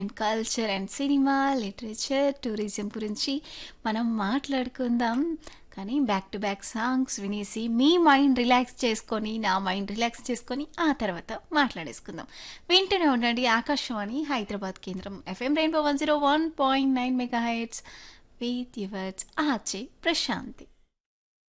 And culture and cinema, literature, tourism గురించి మనం మాట్లాడుకుందాం. కానీ బ్యాక్ టు బ్యాక్ సాంగ్స్ వినేసి మీ మైండ్ రిలాక్స్ చేసుకొని, నా మైండ్ రిలాక్స్ చేసుకొని ఆ తర్వాత మాట్లాడేసుకుందాం. వింటూనే ఉండండి ఆకాశవాణి హైదరాబాద్ కేంద్రం FM rainbow 101.9 megahertz with yours RJ Prashanti.